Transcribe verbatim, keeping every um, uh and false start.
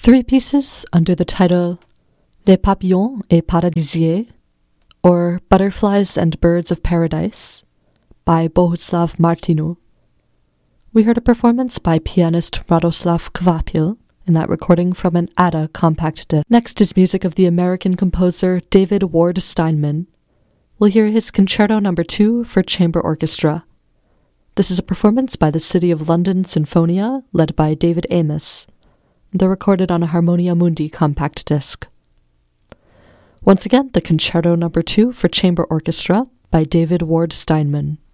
Three pieces under the title Les Papillons et Paradisiers, or Butterflies and Birds of Paradise, by Bohuslav Martinu. We heard a performance by pianist Radoslav Kvapil in that recording from an Ada compact disc. Next is music of the American composer David Ward Steinman. We'll hear his Concerto Number two for Chamber Orchestra. This is a performance by the City of London Sinfonia, led by David Amos. They're recorded on a Harmonia Mundi compact disc. Once again, the Concerto Number two for Chamber Orchestra by David Ward Steinman.